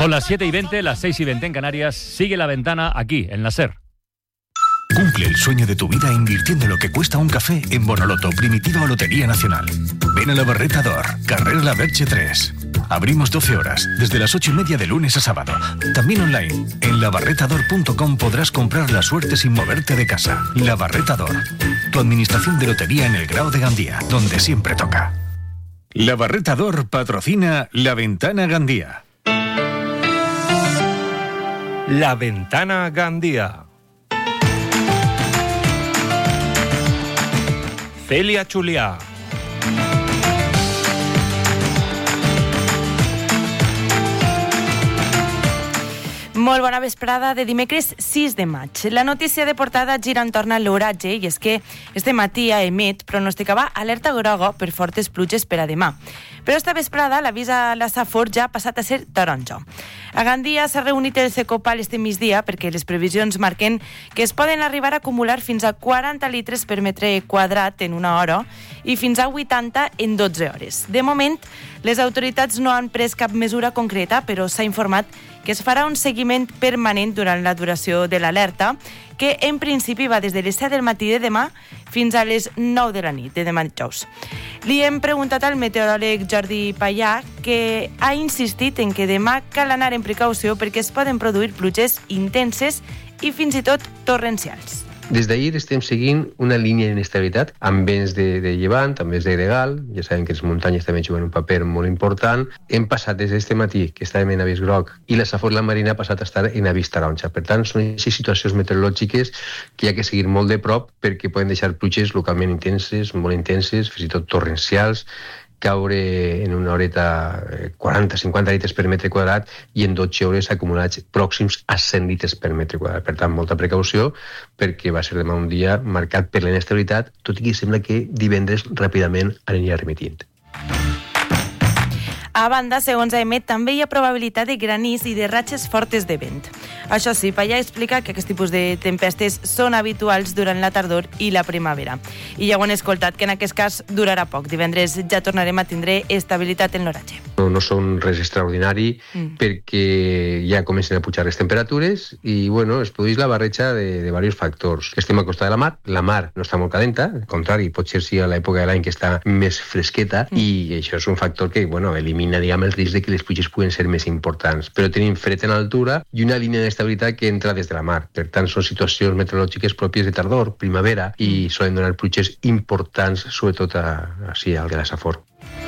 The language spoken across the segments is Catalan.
Son las 7:20, las 6:20 en Canarias. Sigue La Ventana aquí, en la SER. Cumple el sueño de tu vida invirtiendo lo que cuesta un café en Bonoloto, Primitiva o Lotería Nacional. Ven a la Barreta d'Or, carrer La Verge 3. Abrimos 12 horas, desde las 8:30 de lunes a sábado. También online. En labarretador.com podrás comprar la suerte sin moverte de casa. La Barreta d'Or, tu administración de lotería en el Grau de Gandía, donde siempre toca. La Barreta d'Or patrocina La Ventana Gandía. La Ventana Gandía. Celia Julià. Molt bona vesprada de dimecres 6 de maig. La notícia de portada gira entorn a l'oratge i és que este matí a EMET pronosticava alerta groga per fortes pluges per a demà. Però esta vesprada l'avís a la Safor ja ha passat a ser taronja. A Gandia s'ha reunit el Secopal este migdia perquè les previsions marquen que es poden arribar a acumular fins a 40 litres per metre quadrat en una hora i fins a 80 en 12 hores. De moment, les autoritats no han pres cap mesura concreta, però s'ha informat que es farà un seguiment permanent durant la duració de l'alerta, que en principi va des de les 7 del matí de demà fins a les 9 de la nit de demà dijous. Li hem preguntat al meteoròleg Jordi Payà, que ha insistit en que demà cal anar en precaució perquè es poden produir pluges intenses i fins i tot torrencials. Des d'ahir estem seguint una línia d'inestabilitat amb vents de llevant, amb vents de gregal. Ja sabem que les muntanyes també juguen un paper molt important. Hem passat des d'este matí, que estàvem en avís groc, i la Safor la Marina ha passat a estar en avís taronja. Per tant, són aquestes situacions meteorològiques que hi ha que seguir molt de prop perquè poden deixar pluges localment intenses, molt intenses, fins i tot torrencials, caure en una horeta 40-50 litres per metre quadrat i en 12 hores acumulats pròxims a 100 litres per metre quadrat. Per tant, molta precaució perquè va ser demà un dia marcat per la inestabilitat, tot i que sembla que divendres ràpidament anirà remitint. A banda, segons EMET, també hi ha probabilitat de granís i de ratxes fortes de vent. Això sí, Payà explica que aquest tipus de tempestes són habituals durant la tardor i la primavera. I ja ho han escoltat, que en aquest cas durarà poc. Divendres ja tornarem a tindre estabilitat en l'oratge. No són res extraordinari perquè ja comencen a pujar les temperatures i bueno, es produeix la barreja de diversos factors. Estem a costa de la mar no està molt calenta, al contrari, pot ser sí a l'època de l'any que està més fresqueta i això és un factor que bueno, elimina el risc de que les pluges puguen ser més importants. Però tenim fred en altura i una línia d'estabilitat que entra des de la mar. Per tant, són situacions meteorològiques pròpies de tardor, primavera i solen donar pluges importants, sobretot així al de la Safor.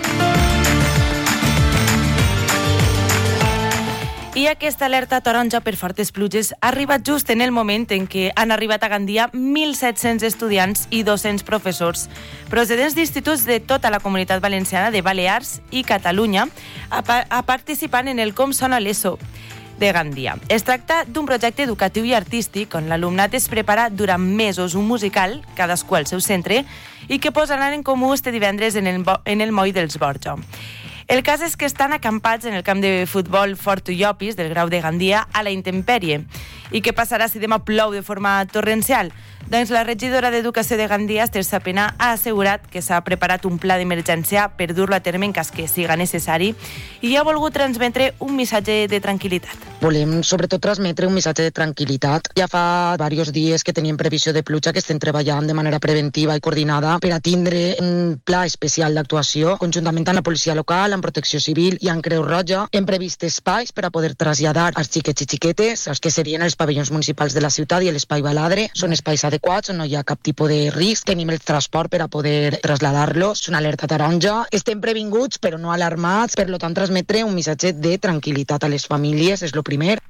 I aquesta alerta taronja per fortes pluges ha arribat just en el moment en què han arribat a Gandia 1.700 estudiants i 200 professors procedents d'instituts de tota la Comunitat Valenciana, de Balears i Catalunya a participar en el Com Sona l'ESO de Gandia. Es tracta d'un projecte educatiu i artístic on l'alumnat es prepara durant mesos un musical, cadascú al seu centre, i que posaran en comú este divendres en el moll dels Borja. El cas és que estan acampats en el camp de futbol Fort Llopis del Grau de Gandia a la intempèrie. I què passarà si demà plou de forma torrencial? Doncs la regidora d'Educació de Gandia, Esther Sapena, ha assegurat que s'ha preparat un pla d'emergència per dur-lo a terme en cas que siga necessari i ha volgut transmetre un missatge de tranquil·litat. Volem sobretot transmetre un missatge de tranquil·litat. Ja fa diversos dies que teníem previsió de pluja, que estem treballant de manera preventiva i coordinada per a tindre un pla especial d'actuació conjuntament amb la policia local, amb Protecció Civil i amb Creu Roja. Hem previst espais per a poder traslladar els xiquets i xiquetes, els que serien els pavellons municipals de la ciutat i l'espai Baladre. Són espais adequats on no hi ha cap tipus de risc. Tenim el transport per a poder traslladar-los. És una alerta taronja. Estem previnguts però no alarmats. Per tant, transmetre un missatge de tranquil·litat a les famílies és el primer.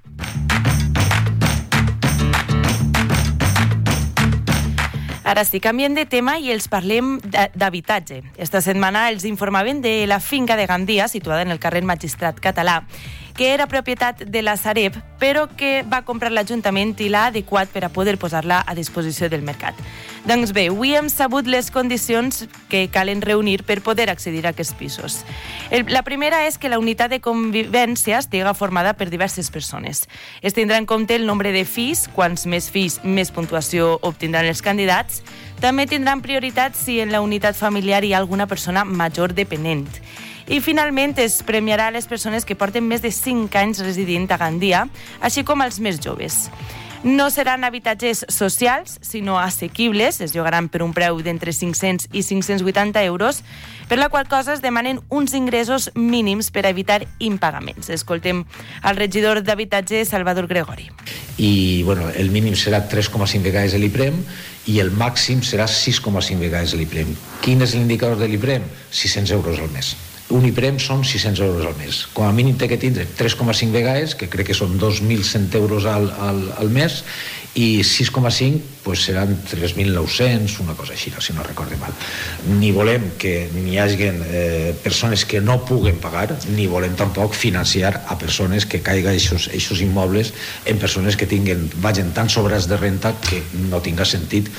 Ara sí, canviem de tema i els parlem d'habitatge. Esta setmana els informaven de la finca de Gandia, situada en el carrer Magistrat Català, que era propietat de la Sareb, però que va comprar l'Ajuntament i l'ha adequat per a poder posar-la a disposició del mercat. Doncs bé, avui hem sabut les condicions que calen reunir per poder accedir a aquests pisos. La primera és que la unitat de convivència estigui formada per diverses persones. Es tindrà en compte el nombre de fills, quants més fills, més puntuació obtindran els candidats. També tindran prioritat si en la unitat familiar hi ha alguna persona major dependent. I finalment es premiarà les persones que porten més de 5 anys residint a Gandia, així com els més joves. No seran habitatges socials, sinó assequibles, es llogaran per un preu d'entre 500 i 580 euros, per la qual cosa es demanen uns ingressos mínims per evitar impagaments. Escoltem el regidor d'Habitatge, Salvador Gregori. I el mínim serà 3,5 vegades l'IPREM i el màxim serà 6,5 vegades l'IPREM. Quin és l'indicador de l'IPREM? 600 euros al mes. Un IPREM són 600 euros al mes. Com a mínim té que tindre 3,5 vegades, que crec que són 2.100 euros al mes, i 6,5 seran 3.900, una cosa així, si no recorde mal. Ni volem que n'hi hagi persones que no puguen pagar, ni volem tampoc financiar a persones que caiga aquests immobles en persones que vagin tan sobrats de renta que no tinga sentit.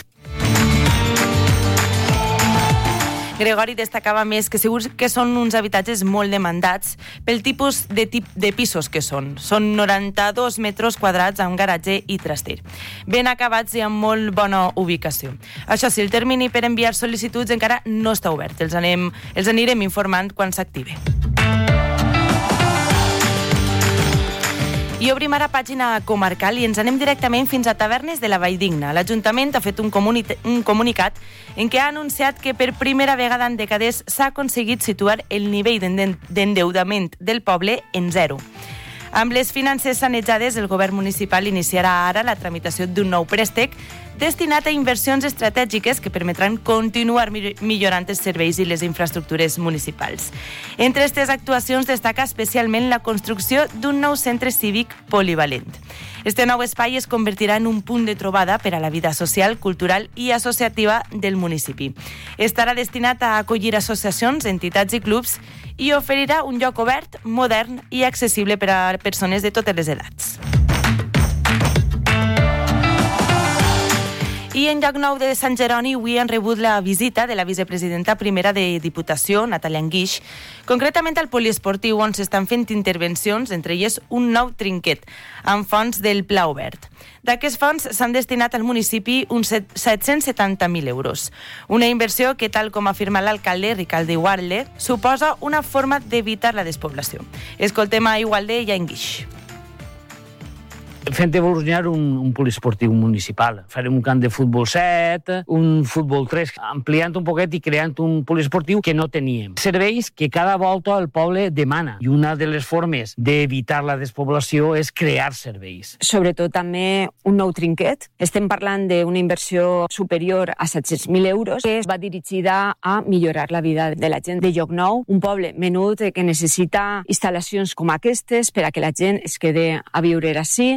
Gregori destacava més que segur que són uns habitatges molt demandats pel tipus de pisos que són. Són 92 metres quadrats amb garatge i traster. Ben acabats i amb molt bona ubicació. Això sí, el termini per enviar sol·licituds encara no està obert. Els anirem informant quan s'active. I obrim ara pàgina comarcal i ens anem directament fins a Tavernes de la Valldigna. L'Ajuntament ha fet un comunicat en què ha anunciat que per primera vegada en dècades s'ha aconseguit situar el nivell d'endeutament del poble en 0. Amb les finances sanejades, el govern municipal iniciarà ara la tramitació d'un nou préstec destinat a inversions estratègiques que permetran continuar millorant els serveis i les infraestructures municipals. Entre aquestes actuacions destaca especialment la construcció d'un nou centre cívic polivalent. Este nou espai es convertirà en un punt de trobada per a la vida social, cultural i associativa del municipi. Estarà destinat a acollir associacions, entitats i clubs i oferirà un lloc obert, modern i accessible per a persones de totes les edats. I en Llocnou de Sant Jeroni avui han rebut la visita de la vicepresidenta primera de Diputació, Natàlia Anguix, concretament al poliesportiu on s'estan fent intervencions, entre elles un nou trinquet, amb fons del Pla Obert. D'aquests fons s'han destinat al municipi uns 770.000 euros. Una inversió que, tal com afirma l'alcalde Ricalde Igualde, suposa una forma d'evitar la despoblació. Escoltem a Igualde i a Anguix. Fent evolucionar un poliesportiu municipal. Farem un camp de futbol 7, un futbol 3, ampliant un poquet i creant un poliesportiu que no teníem. Serveis que cada volta el poble demana. I una de les formes d'evitar la despoblació és crear serveis. Sobretot també un nou trinquet. Estem parlant d'una inversió superior a 700.000 euros que va dirigida a millorar la vida de la gent de Llocnou, un poble menut que necessita instal·lacions com aquestes per a que la gent es quede a viure ací.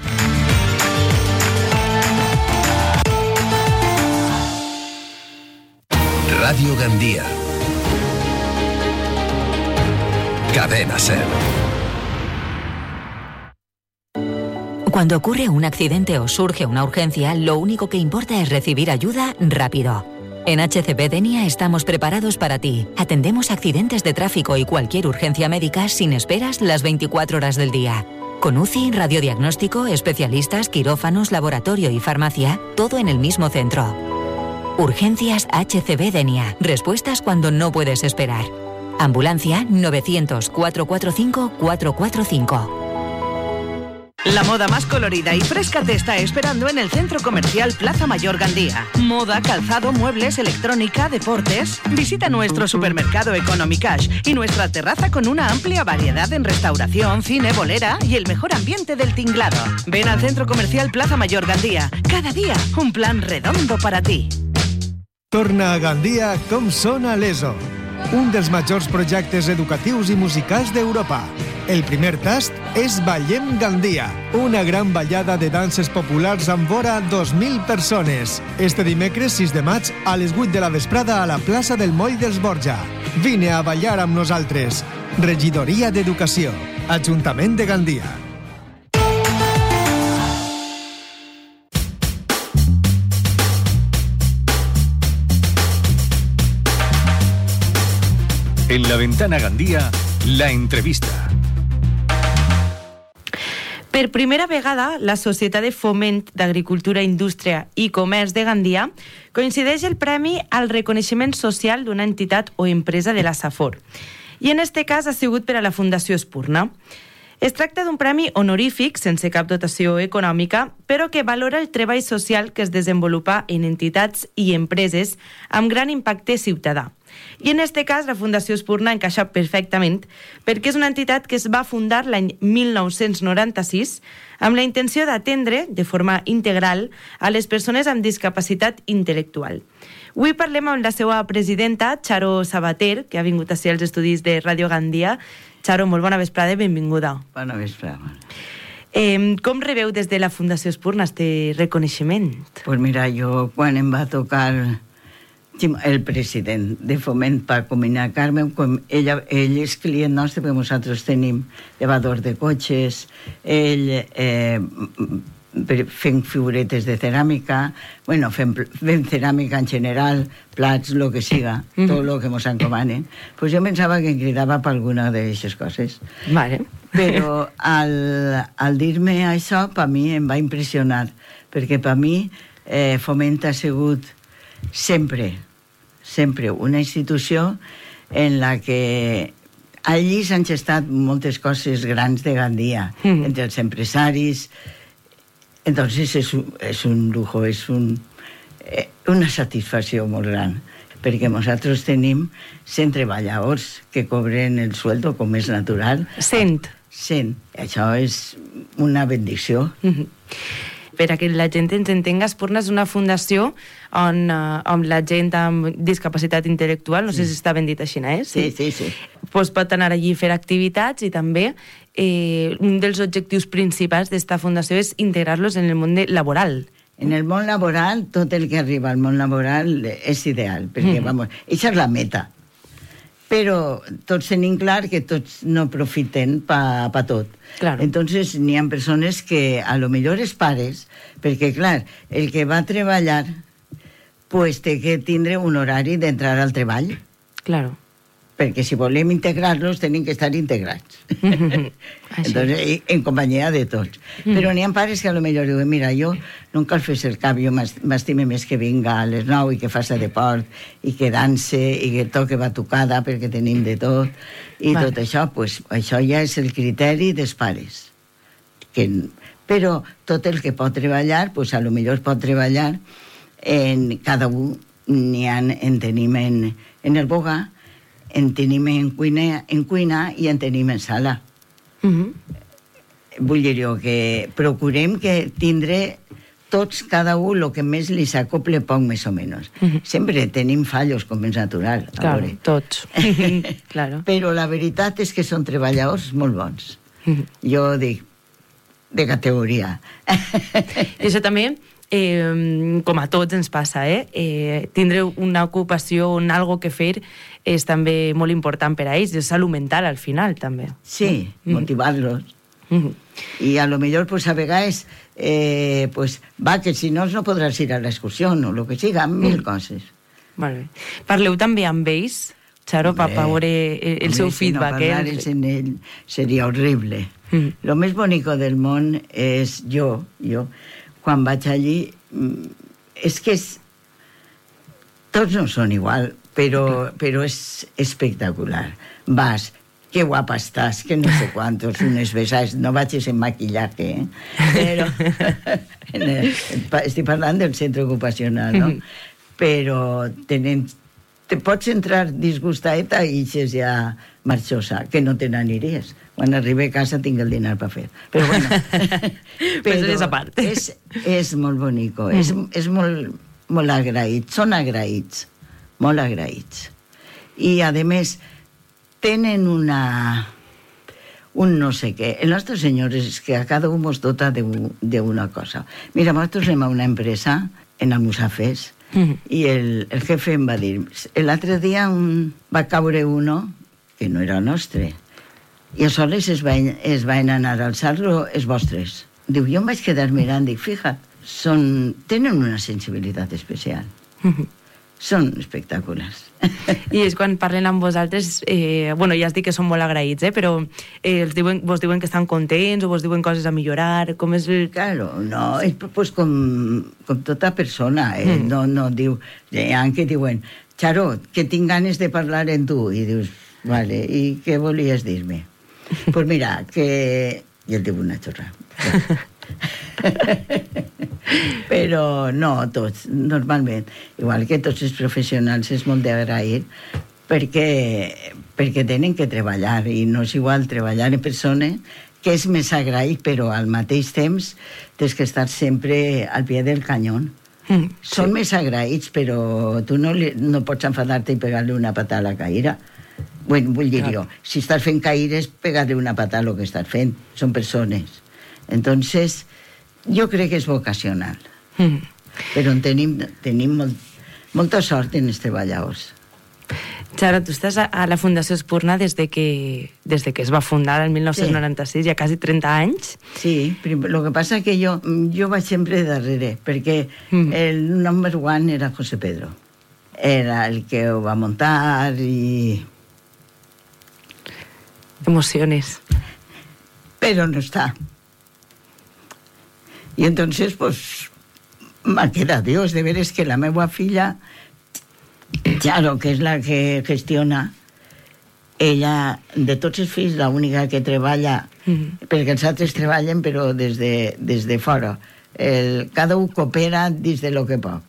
Radio Gandía. Cadena SER. Cuando ocurre un accidente o surge una urgencia, lo único que importa es recibir ayuda rápido. En HCB Denia estamos preparados para ti. Atendemos accidentes de tráfico y cualquier urgencia médica sin esperas las 24 horas del día. Con UCI, radiodiagnóstico, especialistas, quirófanos, laboratorio y farmacia, todo en el mismo centro. Urgencias HCB Denia. Respuestas cuando no puedes esperar. Ambulancia 900-445-445. La moda más colorida y fresca te está esperando en el Centro Comercial Plaza Mayor Gandía. Moda, calzado, muebles, electrónica, deportes. Visita nuestro supermercado Economicash y nuestra terraza con una amplia variedad en restauración, cine, bolera y el mejor ambiente del tinglado. Ven al Centro Comercial Plaza Mayor Gandía. Cada día, un plan redondo para ti. Torna a Gandia com sona l'ESO, un dels majors projectes educatius i musicals d'Europa. El primer tast és Ballem Gandia, una gran ballada de danses populars amb vora 2.000 persones. Este dimecres 6 de maig a les 8 de la vesprada a la plaça del Moll dels Borja. Vine a ballar amb nosaltres. Regidoria d'Educació, Ajuntament de Gandia. En la Ventana Gandía, la entrevista. Per primera vegada, la Societat de Foment d'Agricultura, Indústria i Comerç de Gandia coincideix el premi al reconeixement social d'una entitat o empresa de la Safor. i en este cas ha sigut per a la Fundació Espurna. Es tracta d'un premi honorífic, sense cap dotació econòmica, però que valora el treball social que es desenvolupa en entitats i empreses amb gran impacte ciutadà. I en este cas la Fundació Espurna encaixa perfectament perquè és una entitat que es va fundar l'any 1996 amb la intenció d'atendre de forma integral a les persones amb discapacitat intel·lectual. Avui parlem amb la seva presidenta, Charo Sabater, que ha vingut a ser als estudis de Ràdio Gandia. Charo, molt bona vesprada i benvinguda. Bona vesprada. Com rebeu des de la Fundació Espurna este reconeixement? Pues mira, jo quan em va tocar el president de Foment per comunicar-me, ell és client nostre perquè nosaltres tenim llevador de cotxes, ell fem figuretes de ceràmica, bueno, fem ceràmica en general, plats, lo que siga, tot lo que ens encomanen. Pues jo pensava que em cridava per alguna d'aquestes coses. Vale. Però al dir-me això, per mi em va impressionar, perquè per mi Foment ha sigut sempre una institució en la que allí s'han gestat moltes coses grans de Gandia, entre els empresaris. Entonces és un lujo, és una satisfacció molt gran, perquè nosaltres tenim 100 treballadors que cobren el sueldo com és natural. 100. Això és una bendició. Per a que la gent ens entenga, Espurna és una fundació on la gent amb discapacitat intel·lectual, no sé si està ben dit així, Sí. Pues pot anar allí a fer activitats i també un dels objectius principals d'esta fundació és integrar-los en el món laboral. En el món laboral, tot el que arriba al món laboral és ideal, perquè, vamos, això és la meta. Però tots tenim clar que tots no profiten pa tot. Claro. Entonces, n'hi ha persones que, a lo millor els pares, perquè, clar, el que va a treballar, pues té que tindre un horari d'entrar al treball. Claro. Perquè si volem integrar-los, tenen que estar integrats. Entonces, en companyia de tots. Però n'hi ha pares que a lo millor diuen, mira, jo no cal fer el cap, jo m'estime més que vinga a les 9 i que faci deport, i que danse, i que toque batucada, perquè tenim de tot, i tot això, pues, això ja és el criteri dels pares. Però tot el que pot treballar, pues, a lo millor pot treballar en cada un, en tenim en el boga, en tenim en cuina i en tenim en sala. Vull dir jo que procurem que tindre tots, cada un, el que més li s'acople poc, més o menys. Sempre tenim fallos, com és natural. Claro, tots. Claro. Però la veritat és que són treballadors molt bons. Jo dic, de categoria. I això també, com a tots ens passa, tindre una ocupació, algo que fer, és també molt important per a ells, és salut mental al final, també. Sí, motivar-los. I a lo millor, pues, a vegades, pues, va, que si no podràs ir a l'excursió, o el que siga, mil coses. Molt bé. Parleu també amb ells, Charo, per veure el seu feedback. Si no parlares en ell, seria horrible. Lo més bonico del món és jo, quan vaig allí, és que tots no són igual, però és espectacular. Vas, que guapa estàs, que no sé quantos, unes besades, no vagis en maquillaje, però estic parlant del centre ocupacional, no? Però te pots entrar disgustadeta i eixes ja marxosa, que no te n'aniries. Quan arribi a casa tinc el dinar per fer. Però bueno, és molt bonico, és molt agraït, són agraïts, molt agraïts. I, a més, tenen un no sé què. El nostre senyor és que a cada un ens dota d'una cosa. Mira, nosaltres anem a una empresa en Almussafes i el jefe em va dir, l'altre dia va caure uno que no era nostre i a soles es van anar a alçar-lo els vostres. Diu, jo em vaig quedar mirant, dic, fixa't, tenen una sensibilitat especial. Són espectaculars. I és quan parlen amb vosaltres, bueno, ja has dit que són molt agraïts, però vos diuen que estan contents o vos diuen coses a millorar, com és el... Claro, no, és pues com tota persona, no diu, que diuen, Charo, que tinc ganes de parlar amb tu, i dius, Vale, i què volies dir-me? Pues mira, que... I el diu una xorra. Però no, tots, normalment. Igual que tots els professionals és molt d'agrair perquè tenen que treballar i no és igual treballar en persones que és més agraït, però al mateix temps tens que estar sempre al pie del canyón. Són més agraïts, però tu no pots enfadar-te i pegar-li una patada a la caïra. Bueno, vull dir jo, si estàs fent caïres, pegar-li una patada a lo que estàs fent. Són persones. Entonces, jo crec que és vocacional. Però tenim molta sort en els treballadors. Charo, tu estàs a la Fundació Espurna des de que es va fundar el 1996, ja quasi 30 anys. Sí, el que passa que jo vaig sempre darrere, perquè el number one era José Pedro. Era el que ho va muntar i... Emociones. Pero no está. Y entonces, pues, m'ha quedat Dios, de veres que la meva filla, claro, que és la que gestiona, ella, de tots els fills, l'única que treballa, perquè els altres treballen, però des de fora. Cada un coopera dins de lo que pot.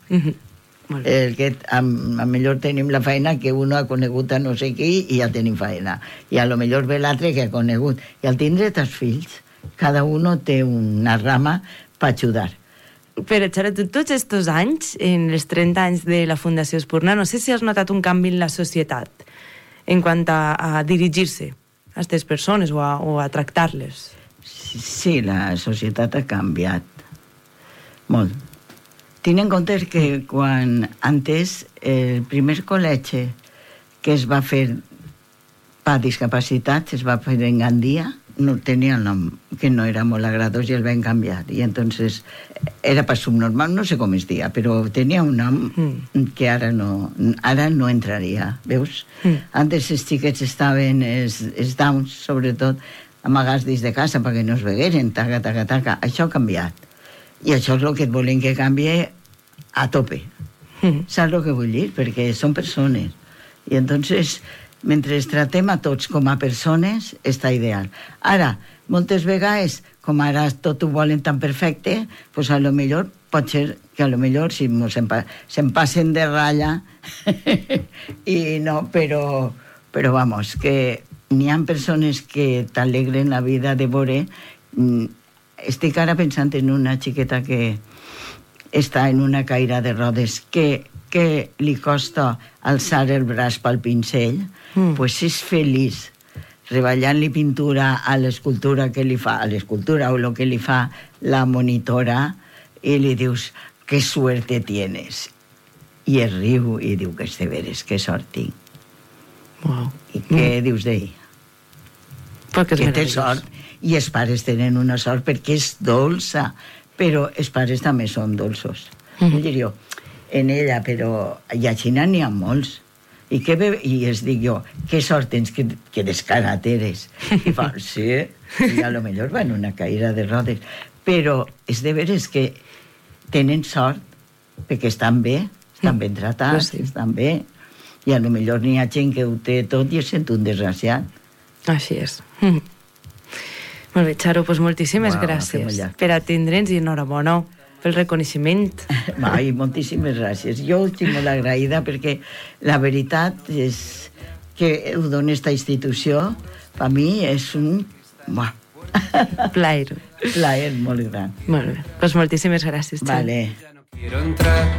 A millor tenim la feina que un ha conegut a no sé qui i ja tenim feina. I a lo millor ve l'altre que ha conegut. I al tindre tants fills, cada un té una rama per ajudar. Però, Charo, tu tots aquests anys, en els 30 anys de la Fundació Espurna, no sé si has notat un canvi en la societat en quant a dirigir-se a aquestes persones o a tractar-les. Sí, la societat ha canviat molt. Tinc en compte que quan antes el primer col·legi que es va fer per discapacitats es va fer en Gandia, no tenia el nom, que no era molt agradós i el van canviar. I entonces era per subnormal, no sé com es dia, però tenia un nom que ara no entraria, veus? Antes els xiquets estaven, els downs, sobretot, amagats dins de casa perquè no es vegueren, taca, taca, taca. Això ha canviat. I això és el que et volen que canvie a tope. Saps el que vull dir? Perquè són persones. I entonces, mentre tratem a tots com a persones, està ideal. Ara, moltes vegades, com ara tot ho volen tan perfecte, pues a lo millor pot ser que a lo millor si se'n passen de ratlla i no, però vamos, que n'hi ha persones que t'alegren la vida de veure. Estic ara pensant en una xiqueta que està en una caïra de rodes que li costa alçar el braç pel pincell, pues és feliç treballant-li pintura a l'escultura que li fa, a l'escultura o el que li fa la monitora, i li dius, que suerte tienes. I es riu i diu que és de veres, que sort tinc. Wow. I què dius d'ell? Que té sort. I els pares tenen una sort perquè és dolça, però els pares també són dolços. Vull dir jo, en ella, però i a Xina n'hi ha molts. I es dic jo, que sort tens que descarat eres. I fa, sí, i a lo millor va en una caïra de rodes. Però és de veres que tenen sort perquè estan bé, estan ben tratats, estan bé. I a lo millor n'hi ha gent que ho té tot i es sent un desgraciat. Així és. Molt bé, Charo, doncs moltíssimes gràcies per atendre'ns i enhorabona pel reconeixement. Ai, moltíssimes gràcies. Jo estic molt agraïda perquè la veritat és que ho dona esta institució, per mi és un... plaer. Plaer molt gran. Molt bé, doncs moltíssimes gràcies, Charo. Vale.